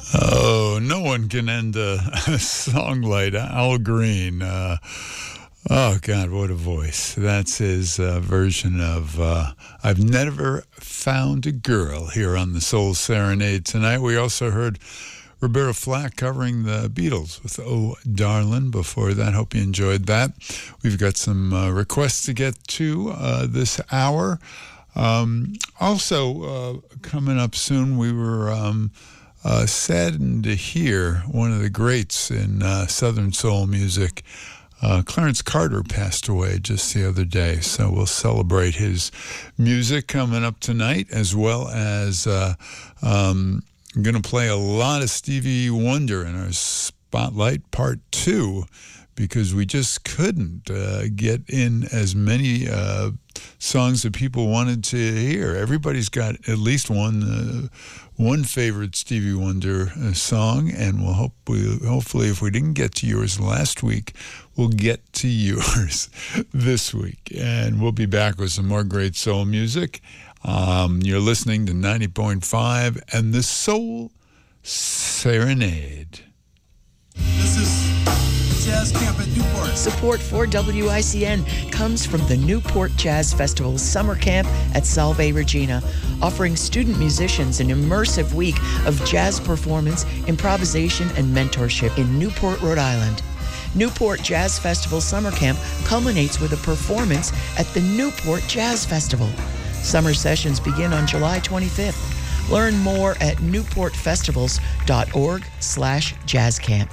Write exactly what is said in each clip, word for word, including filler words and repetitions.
Oh, no one can end a, a song like Al Green. Uh, oh, God, what a voice. That's his uh, version of uh, I've Never Found a Girl here on the Soul Serenade tonight. We also heard Roberta Flack covering the Beatles with Oh, Darlin'. Before that, hope you enjoyed that. We've got some uh, requests to get to uh, this hour. Um, also, uh, coming up soon, we were... Um, Uh, saddened to hear one of the greats in uh, Southern soul music, uh, Clarence Carter, passed away just the other day. So we'll celebrate his music coming up tonight, as well as uh, um, I'm going to play a lot of Stevie Wonder in our Spotlight Part two, because we just couldn't uh, get in as many uh, songs that people wanted to hear. Everybody's got at least one uh, one favorite Stevie Wonder uh, song, and we'll hope we, hopefully if we didn't get to yours last week, we'll get to yours this week. And we'll be back with some more great soul music. Um, you're listening to ninety point five and the Soul Serenade. This is Jazz Camp at Newport. Support for W I C N comes from the Newport Jazz Festival Summer Camp at Salve Regina, offering student musicians an immersive week of jazz performance, improvisation, and mentorship in Newport, Rhode Island. Newport Jazz Festival Summer Camp culminates with a performance at the Newport Jazz Festival. Summer sessions begin on July twenty-fifth. Learn more at newport festivals dot org slash jazzcamp.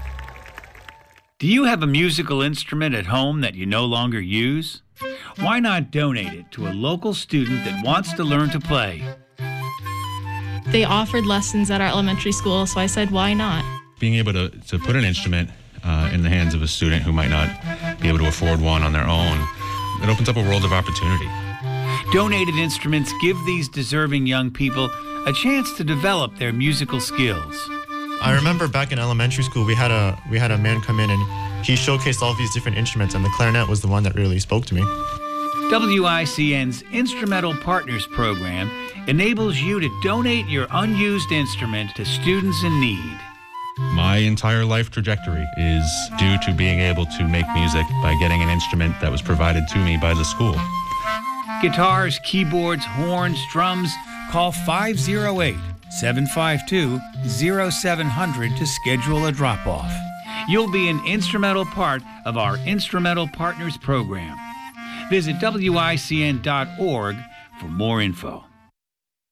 Do you have a musical instrument at home that you no longer use? Why not donate it to a local student that wants to learn to play? They offered lessons at our elementary school, so I said, why not? Being able to, to put an instrument uh, in the hands of a student who might not be able to afford one on their own, it opens up a world of opportunity. Donated instruments give these deserving young people a chance to develop their musical skills. I remember back in elementary school, we had a we had a man come in and he showcased all these different instruments, and the clarinet was the one that really spoke to me. W I C N's Instrumental Partners Program enables you to donate your unused instrument to students in need. My entire life trajectory is due to being able to make music by getting an instrument that was provided to me by the school. Guitars, keyboards, horns, drums, call five oh eight, seven five two, oh seven hundred to schedule a drop-off. You'll be an instrumental part of our Instrumental Partners Program. Visit W I C N dot org for more info.